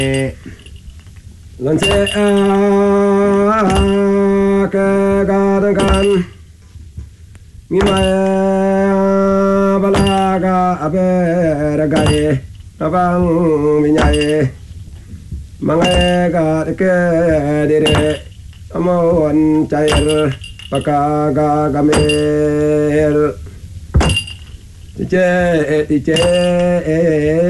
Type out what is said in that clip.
lần sẽ cái gan gan mi mai balaga abe gai tabang minyai mangai ga ke dire amon cair pakaga gamel tice